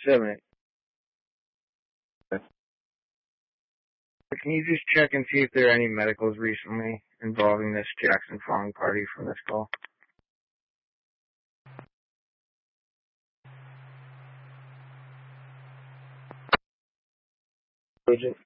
7. Can you just check and see if there are any medicals recently involving this Jackson Fong party from this call? Agent.